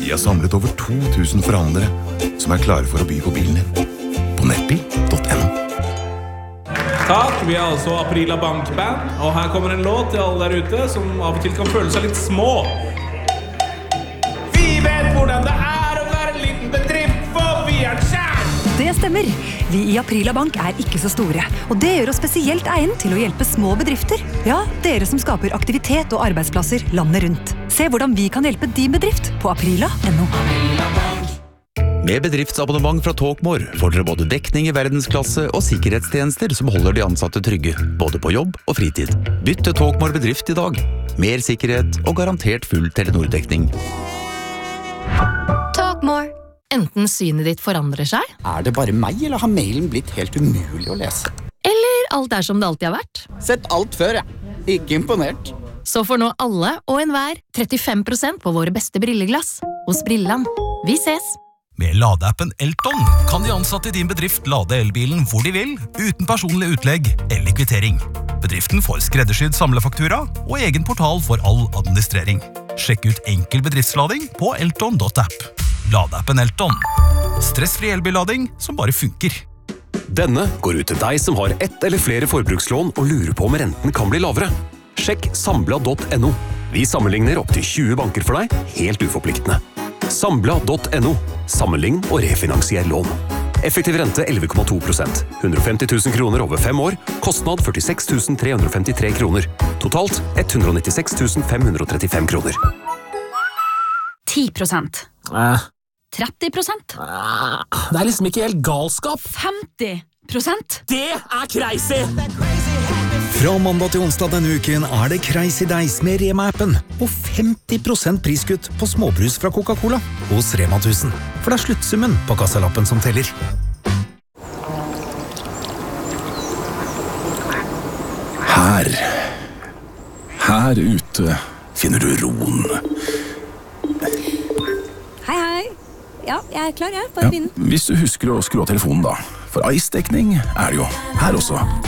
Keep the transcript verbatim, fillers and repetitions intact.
Vi har samlet over to tusen forhandlere som er klare for å by på bilen din. På nettbil punktum no. Takk, vi er altså Aprila Bankband, og her kommer en låt til alle der ute som av og til kan føle seg litt små. Vi vet hvordan det er å være en liten bedrift, for vi er kjær! Det stemmer. Vi i Aprila Bank er ikke så store, og det gjør oss spesielt egnet til å hjelpe små bedrifter. Ja, dere som skaper aktivitet og arbeidsplasser landet rundt. Se hvordan vi kan hjelpe din bedrift på aprila punktum no. Med bedriftsabonnement fra Talkmore får dere både dekning i verdensklasse og sikkerhetstjenester som holder de ansatte trygge, både på jobb og fritid. Bytt til Talkmore bedrift i dag. Mer sikkerhet og garantert full Telenor-dekning. Talkmore. Enten synet ditt forandrer seg. Er det bare meg, eller har mailen blitt helt umulig å lese? Eller alt er som det alltid har vært. Sett alt før, jeg. Ikke imponert. Så får nå alle og enhver trettifem prosent på våre beste brilleglass. Hos Brilland. Vi ses! Med ladeappen Elton kan de ansatte i din bedrift lade elbilen hvor de vil, uten personlig utlegg eller kvittering. Bedriften får skreddersydd samlefaktura og egen portal for all administrering. Sjekk ut enkel bedriftslading på elton punktum app. Ladeappen Elton. Stressfri elbillading som bare funker. Denne går ut til deg som har ett eller flere forbrukslån og lurer på om renten kan bli lavere. Sjekk sambla punktum no. Vi sammenligner opp til tjue banker for deg, helt uforpliktende. Sambla punktum no. Sammenlign og refinansier lån. Effektiv rente elleve komma to prosent. hundre og femti tusen kroner over fem år. Kostnad førtiseks tusen tre hundre og femtitre kroner. Totalt ett hundre og nittiseks tusen fem hundre og trettifem kroner. ti prosent. Eh. tretti prosent. Eh. Det er liksom ikke helt galskap. femti prosent. Det er crazy! Fra mandag til onsdag denne uken er det Crazy Days med Rema-appen og femti prosent priskutt på småbrus fra Coca-Cola hos Rema tusen. For det er sluttsummen på kassalappen som teller. Her. Her ute finner du roen. Hei, hei. Ja, jeg er klar, jeg. Bare ja, hvis du husker å skru av telefonen da. For ice-dekning er det jo her også.